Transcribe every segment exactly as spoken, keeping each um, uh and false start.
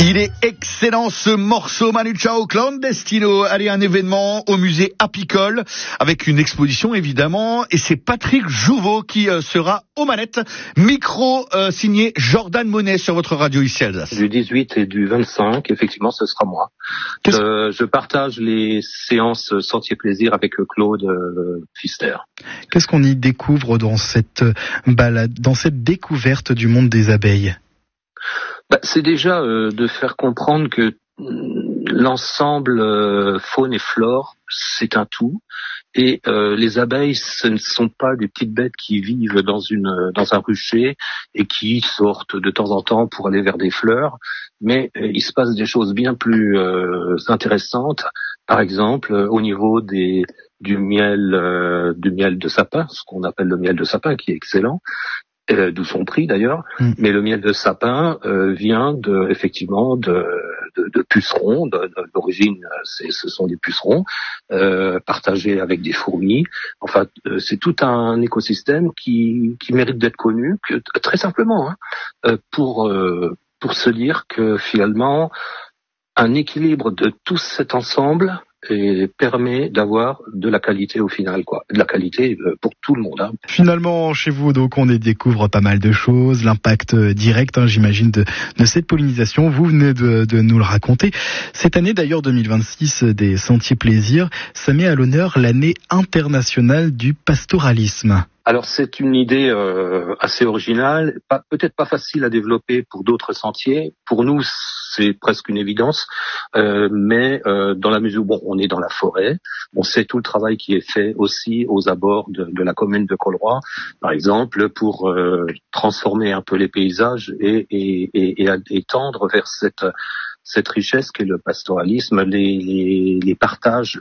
Il est excellent ce morceau, Manu Chao, Clandestino. Allez, un événement au musée apicole avec une exposition évidemment, et c'est Patrick Jouveau qui euh, sera aux manettes. Micro euh, signé Jordan Monet sur votre radio ici Alsace. Du dix-huit et du vingt-cinq, effectivement, ce sera moi. Euh, je partage les séances Sentier Plaisir avec Claude euh, Pfister. Qu'est-ce qu'on y découvre dans cette balade, dans cette découverte du monde des abeilles ? Bah, c'est déjà euh, de faire comprendre que l'ensemble euh, faune et flore, c'est un tout. Et euh, les abeilles, ce ne sont pas des petites bêtes qui vivent dans une dans un rucher et qui sortent de temps en temps pour aller vers des fleurs. Mais euh, il se passe des choses bien plus euh, intéressantes. Par exemple, euh, au niveau des du miel euh, du miel de sapin, ce qu'on appelle le miel de sapin, qui est excellent. Euh, d'où son prix d'ailleurs, mmh. mais le miel de sapin euh, vient de effectivement de, de, de pucerons, de, de, d'origine c'est, ce sont des pucerons euh, partagés avec des fourmis. Enfin, euh, c'est tout un écosystème qui, qui mérite d'être connu, que, très simplement, hein, euh, pour euh, pour se dire que finalement un équilibre de tout cet ensemble et permet d'avoir de la qualité au final, quoi. De la qualité pour tout le monde. Hein. Finalement, chez vous, donc, on y découvre pas mal de choses, l'impact direct, hein, j'imagine, de, de cette pollinisation. Vous venez de, de nous le raconter. Cette année, d'ailleurs, deux mille vingt-six, des Sentiers Plaisir, ça met à l'honneur l'année internationale du pastoralisme. Alors c'est une idée euh, assez originale, pas, peut-être pas facile à développer pour d'autres sentiers. Pour nous, c'est presque une évidence, euh, mais euh, dans la mesure où bon, on est dans la forêt, on sait tout le travail qui est fait aussi aux abords de, de la commune de Colroy, par exemple, pour euh, transformer un peu les paysages et, et, et, et, et tendre vers cette cette richesse qu'est le pastoralisme, les, les, les partages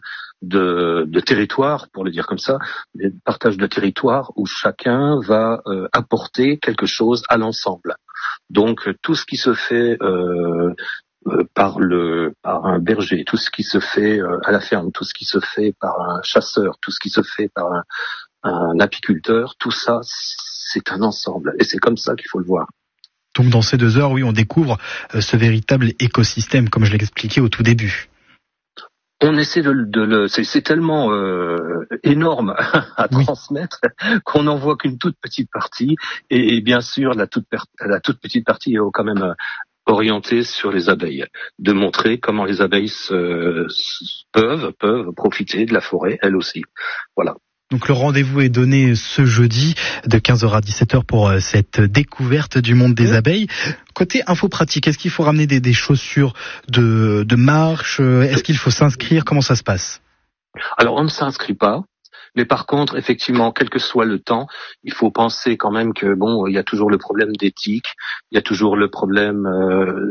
de, de territoire, pour le dire comme ça, les partages de territoire où chacun va euh, apporter quelque chose à l'ensemble. Donc tout ce qui se fait euh, euh, par le par un berger, tout ce qui se fait euh, à la ferme, tout ce qui se fait par un chasseur, tout ce qui se fait par un, un apiculteur, tout ça c'est un ensemble et c'est comme ça qu'il faut le voir. Donc dans ces deux heures, oui, on découvre ce véritable écosystème, comme je l'expliquais au tout début. On essaie de, de le, c'est, c'est tellement euh, énorme à oui. transmettre qu'on n'en voit qu'une toute petite partie. Et, et bien sûr, la toute, la toute petite partie est quand même orientée sur les abeilles, de montrer comment les abeilles se, se, peuvent peuvent profiter de la forêt, elles aussi. Voilà. Donc le rendez-vous est donné ce jeudi de quinze heures à dix-sept heures pour cette découverte du monde des abeilles. Côté info pratique, est-ce qu'il faut ramener des, des chaussures de, de marche ? Est-ce qu'il faut s'inscrire ? Comment ça se passe ? Alors on ne s'inscrit pas. Mais par contre, effectivement, quel que soit le temps, il faut penser quand même que bon, il y a toujours le problème d'éthique, il y a toujours le problème euh,